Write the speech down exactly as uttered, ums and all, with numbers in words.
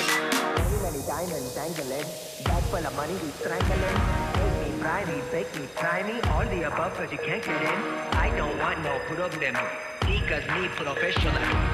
Many, many diamonds dangling. Bag full of money, we strangling. Make me, fry me, bake me, try me. All the above, cause you can't get in. I don't want no problem. Because me professional.